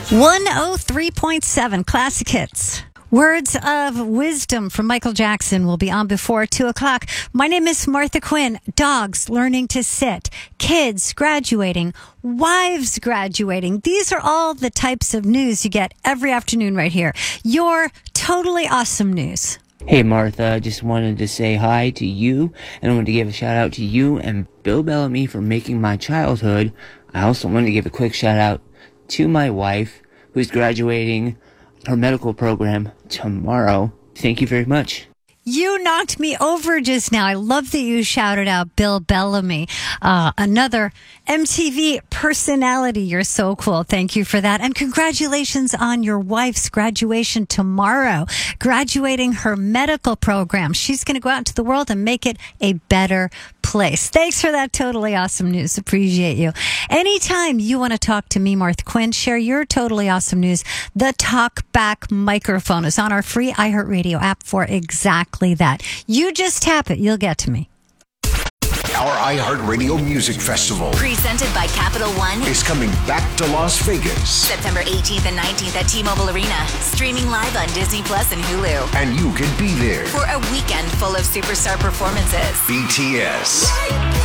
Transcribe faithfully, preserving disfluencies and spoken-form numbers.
one oh three point seven Classic Hits. Words of wisdom from Michael Jackson will be on before two o'clock. My name is Martha Quinn. Dogs learning to sit, kids graduating, wives graduating. These are all the types of news you get every afternoon right here. Your totally awesome news. Hey Martha, I just wanted to say hi to you, and I wanted to give a shout out to you and Bill Bellamy for making my childhood. I also wanted to give a quick shout out to my wife, who's graduating her medical program tomorrow. Thank you very much. You knocked me over just now. I love that you shouted out Bill Bellamy, uh, another M T V personality. You're so cool. Thank you for that. And congratulations on your wife's graduation tomorrow, graduating her medical program. She's going to go out into the world and make it a better place. Thanks for that totally awesome news. Appreciate you. Anytime you want to talk to me, Martha Quinn, share your totally awesome news. The Talk Back microphone is on our free iHeartRadio app for exactly that. You just tap it. You'll get to me. Our iHeartRadio Music Festival, presented by Capital One, is coming back to Las Vegas. September eighteenth and nineteenth at T-Mobile Arena. Streaming live on Disney Plus and Hulu. And you can be there for a weekend full of superstar performances. B T S,